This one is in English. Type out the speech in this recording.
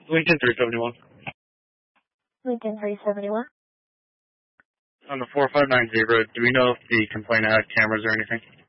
Lincoln 371. Lincoln 371. On the 4590, do we know if the complainant had cameras or anything?